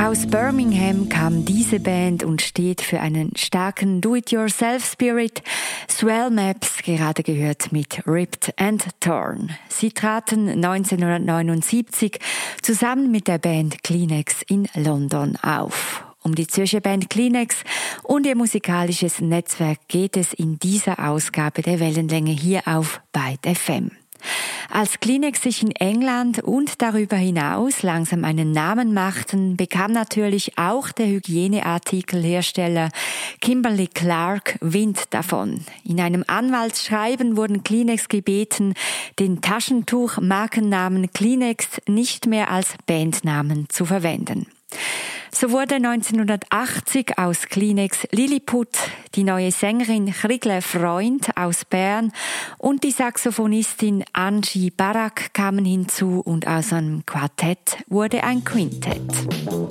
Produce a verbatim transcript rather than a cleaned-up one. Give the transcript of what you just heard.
Aus Birmingham kam diese Band und steht für einen starken Do-it-yourself-Spirit. Swell Maps, gerade gehört mit Ripped and Torn. Sie traten neunzehnhundertneunundsiebzig zusammen mit der Band Kleenex in London auf. Um die Zürcher Band Kleenex und ihr musikalisches Netzwerk geht es in dieser Ausgabe der Wellenlänge hier auf Byte F M. Als Kleenex sich in England und darüber hinaus langsam einen Namen machten, bekam natürlich auch der Hygieneartikelhersteller Kimberly-Clark Wind davon. In einem Anwaltsschreiben wurden Kleenex gebeten, den Taschentuch-Markennamen Kleenex nicht mehr als Bandnamen zu verwenden. So wurde neunzehnhundertachtzig aus Kleenex Lilliput, die neue Sängerin Krigle Freund aus Bern und die Saxophonistin Angie Barak kamen hinzu und aus einem Quartett wurde ein Quintett.